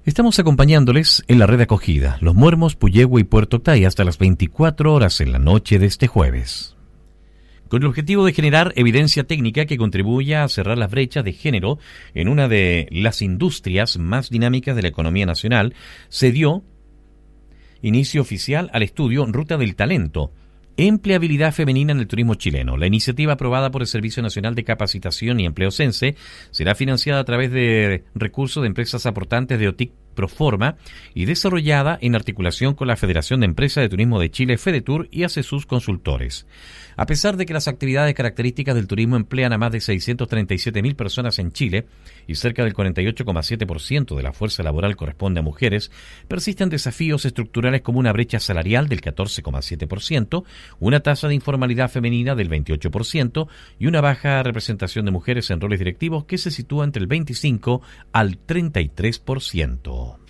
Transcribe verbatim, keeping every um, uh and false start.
Estamos acompañándoles en la red acogida, Los Muermos, Puyehue y Puerto Octay hasta las veinticuatro horas en la noche de este jueves. Con el objetivo de generar evidencia técnica que contribuya a cerrar las brechas de género en una de las industrias más dinámicas de la economía nacional, se dio inicio oficial al estudio Ruta del Talento, Empleabilidad femenina en el turismo chileno. La iniciativa aprobada por el Servicio Nacional de Capacitación y Empleo Sense será financiada a través de recursos de empresas aportantes de O T I C Proforma y desarrollada en articulación con la Federación de Empresas de Turismo de Chile, FEDETUR, y ACESUS Consultores. A pesar de que las actividades características del turismo emplean a más de seiscientos treinta y siete mil personas en Chile y cerca del cuarenta y ocho coma siete por ciento de la fuerza laboral corresponde a mujeres, persisten desafíos estructurales como una brecha salarial del catorce coma siete por ciento, una tasa de informalidad femenina del veintiocho por ciento y una baja representación de mujeres en roles directivos que se sitúa entre el veinticinco al treinta y tres por ciento.